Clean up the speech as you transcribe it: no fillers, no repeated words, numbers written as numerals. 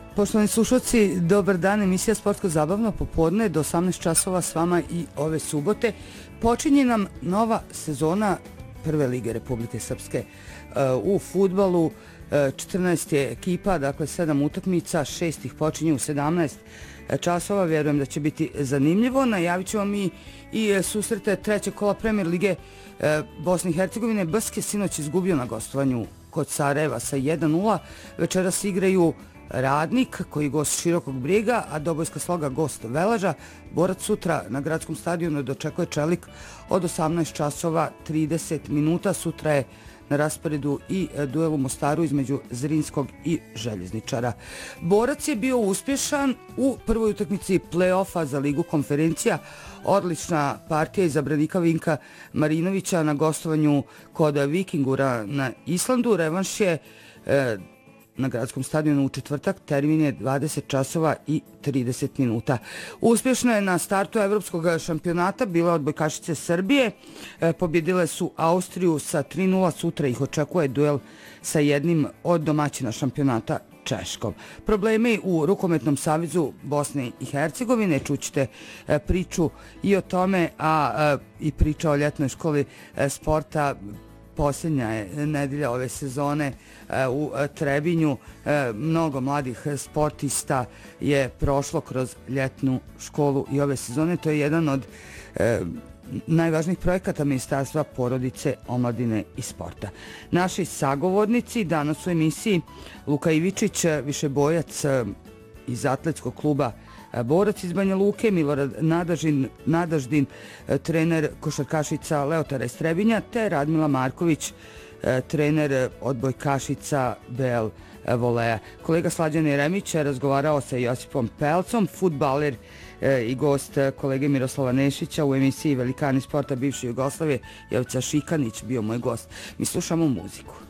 Poštovani slušalci, dobar dan, emisija Sportsko zabavno popodne do 18 časova s vama i ove subote. Počinje nam nova sezona Prve lige Republike Srpske u fudbalu. 14 je ekipa, dakle 7 utakmica, 6 ih počinje u 17 časova. Vjerujem da će biti zanimljivo. Najavit ćemo mi i susrete trećeg kola Premier lige Bosne i Hercegovine. BSK je sinoć izgubio na gostovanju kod Sarajeva sa 1:0. Večeras igraju Radnik, koji gost Širokog Brijega, a Dobojska Sloga gost Velaža. Borac sutra na gradskom stadionu dočekuje Čelik od 18 časova 30 minuta. Sutra je na rasporedu i duel u Mostaru između Zrinskog i Željezničara. Borac je bio uspješan u prvoj utakmici play-offa za Ligu konferencija. Odlična partija izabranika Vinka Marinovića na gostovanju kod Vikingura na Islandu. Revanš je na gradskom stadionu u četvrtak, termin je 20 časova i 30 minuta. Uspješno je na startu evropskog šampionata bila odbojkašice Srbije. Pobjedile su Austriju sa 3:0, sutra ih očekuje duel sa jednim od domaćina šampionata Češkom. Problemi u Rukometnom savezu Bosne i Hercegovine, čućete priču i o tome, a i priča o ljetnoj školi sporta. Posljednja je nedelja ove sezone u Trebinju. Mnogo mladih sportista je prošlo kroz ljetnu školu i ove sezone. To je jedan od najvažnijih projekata Ministarstva porodice, omladine i sporta. Naši sagovornici danas u emisiji: Luka Ivičić, višebojac iz atletskog kluba Borac iz Banja Luke, Milorad Nadaždin, trener košarkašica Leotara iz Trebinja, te Radmila Marković, trener odbojkašica BL Voleja. Kolega Slađan Jeremić razgovarao sa Josipom Pelcom, fudbaler i gost kolege Miroslava Nešića u emisiji Velikani sporta bivše Jugoslavije. Jovica Šikanić bio moj gost. Mi slušamo muziku.